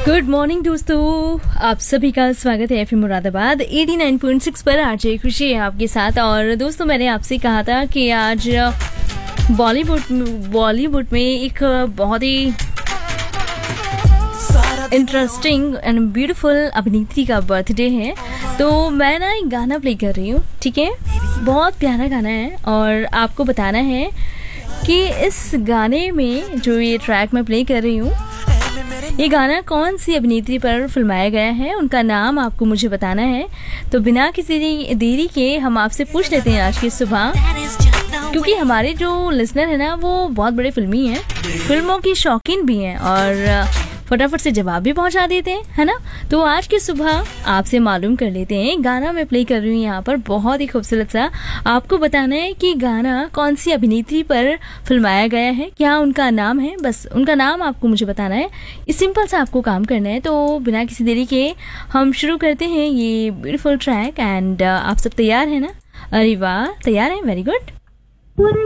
Good morning दोस्तों, आप सभी का स्वागत है एफएम मुरादाबाद 89.6 पर। आरजे खुशी है आपके साथ। और दोस्तों, मैंने आपसे कहा था कि आज बॉलीवुड में एक बहुत ही इंटरेस्टिंग एंड ब्यूटीफुल अभिनेत्री का बर्थडे है। तो मैं ना एक गाना प्ले कर रही हूँ, ठीक है? बहुत प्यारा गाना है और आपको बताना है कि इस गाने में जो ये ट्रैक मैं प्ले कर रही हूँ, ये गाना कौन सी अभिनेत्री पर फिल्माया गया है, उनका नाम आपको मुझे बताना है। तो बिना किसी देरी के हम आपसे पूछ लेते हैं आज की सुबह, क्योंकि हमारे जो लिसनर है ना वो बहुत बड़े फिल्मी हैं, फिल्मों की शौकीन भी हैं और फटाफट से जवाब भी पहुंचा देते हैं, है ना? तो आज की सुबह आपसे मालूम कर लेते हैं। गाना मैं प्ले कर रही हूँ यहाँ पर, बहुत ही खूबसूरत सा। आपको बताना है कि गाना कौन सी अभिनेत्री पर फिल्माया गया है, क्या उनका नाम है, बस उनका नाम आपको मुझे बताना है। ये सिंपल सा आपको काम करना है। तो बिना किसी देरी के हम शुरू करते हैं ये ब्यूटीफुल ट्रैक। एंड आप सब तैयार है ना? अरे वाह, तैयार है, वेरी गुड।